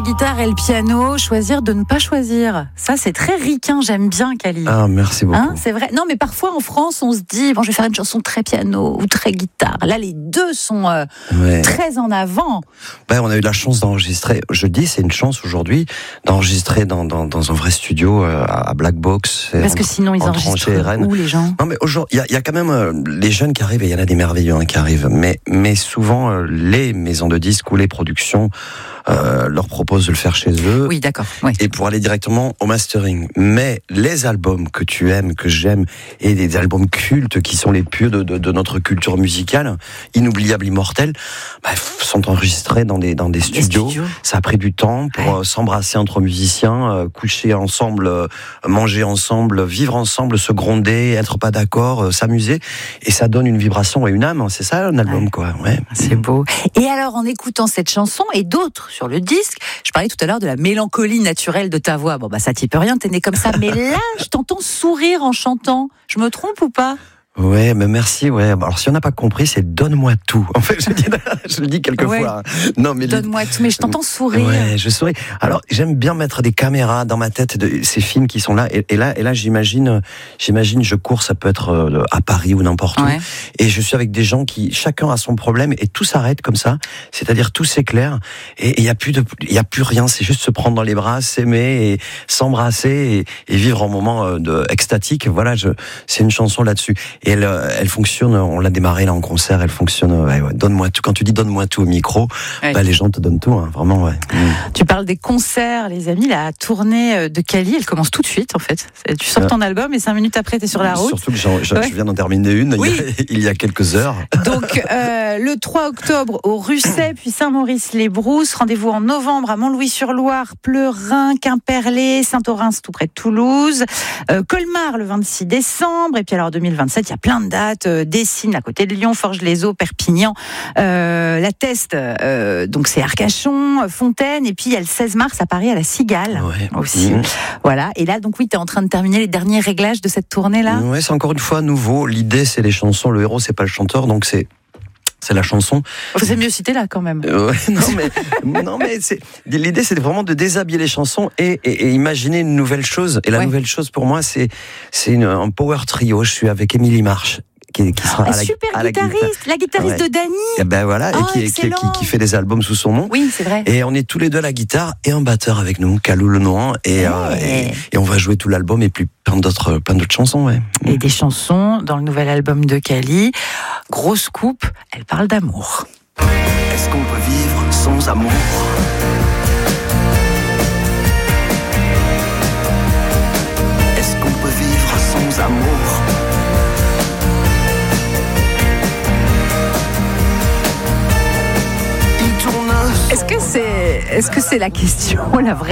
guitare et le piano, choisir de ne pas choisir. Ça, c'est très ricain, j'aime bien, Cali. Ah, merci beaucoup. C'est vrai. Non, mais parfois en France, on se dit, bon, je vais faire une chanson très piano ou très guitare. Là, les deux sont très en avant. On a eu la chance d'enregistrer. Je dis, c'est une chance aujourd'hui d'enregistrer dans un vrai studio à Black Box. Parce que sinon, ils enregistrent où, les gens? Non, mais aujourd'hui, il y a quand même les jeunes qui arrivent, et il y en a des merveilleux qui arrivent. Mais souvent, les maisons de disques ou les productions leur proposent de le faire chez eux. Oui, d'accord. Oui. Et pour aller directement au mastering. Mais les albums que tu aimes, que j'aime, et des albums cultes qui sont les pieux de notre culture musicale, inoubliables, immortels, sont enregistrés dans des studios. Ça a pris du temps pour s'embrasser entre musiciens, coucher ensemble, manger ensemble, vivre ensemble, se gronder, être pas d'accord, s'amuser. Et ça donne une vibration et une âme. C'est ça un album, quoi. Ouais. C'est beau. Et alors, en écoutant cette chanson et d'autres sur le disque, je parlais tout à l'heure de la mélancolie naturelle de ta voix. Bon, ça t'y peut rien, t'es né comme ça. Mais là, je t'entends sourire en chantant. Je me trompe ou pas ? Ouais, mais merci. Ouais. Alors, si on n'a pas compris, c'est donne-moi tout. En fait, je le dis quelquefois. Ouais. Non, mais donne-moi tout. Mais je t'entends sourire. Ouais, je souris. Alors, j'aime bien mettre des caméras dans ma tête de ces films qui sont là. Et là, j'imagine, je cours. Ça peut être à Paris ou n'importe où. Et je suis avec des gens qui, chacun a son problème et tout s'arrête comme ça. C'est-à-dire tout s'éclaire et il y a plus rien. C'est juste se prendre dans les bras, s'aimer et s'embrasser et vivre un moment extatique. Voilà, c'est une chanson là-dessus. Et elle fonctionne, on l'a démarré là en concert, elle fonctionne, donne-moi tout. Quand tu dis donne-moi tout au micro, les gens te donnent tout, vraiment, ouais. Tu parles des concerts, les amis, la tournée de Cali, elle commence tout de suite, en fait. Tu sors ton album et 5 minutes après, t'es sur la route. Surtout que je viens d'en terminer une, il y a quelques heures. Donc, le 3 octobre au Russet, puis Saint-Maurice-les-Brousses, rendez-vous en novembre à Montlouis-sur-Loire, Pleurin, Quimperlé, Saint-Orens, tout près de Toulouse, Colmar le 26 décembre, et puis alors 2027, il y a plein de dates, Dessines à côté de Lyon, Forges-les-Eaux, Perpignan, La Teste, donc c'est Arcachon, Fontaine, et puis il y a le 16 mars à Paris à la Cigale aussi. Voilà, et là donc tu es en train de terminer les derniers réglages de cette tournée-là. Ouais, c'est encore une fois nouveau, l'idée c'est les chansons, le héros c'est pas le chanteur, donc c'est la chanson. C'est mieux cité là quand même. Non mais l'idée c'est vraiment de déshabiller les chansons et imaginer une nouvelle chose. Et la nouvelle chose pour moi c'est un power trio. Je suis avec Émilie March. Qui sera la guitariste de Dany. Et qui fait des albums sous son nom. Oui, c'est vrai. Et on est tous les deux à la guitare et un batteur avec nous, Calou Lenoir, et on va jouer tout l'album et puis plein d'autres chansons, ouais. Et des chansons dans le nouvel album de Cali. Grosse coupe, elle parle d'amour. Est-ce qu'on peut vivre sans amour ? Est-ce qu'on peut vivre sans amour ? Est-ce que c'est la question, la vraie